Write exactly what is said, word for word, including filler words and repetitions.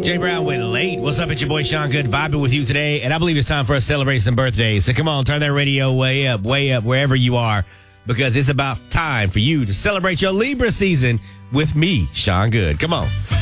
Jay Brown went late. What's up? It's your boy Sean Good vibing with you today. And I believe it's time for us to celebrate some birthdays. So come on, turn that radio way up, way up, wherever you are, because it's about time for you to celebrate your Libra season with me, Sean Good. Come on.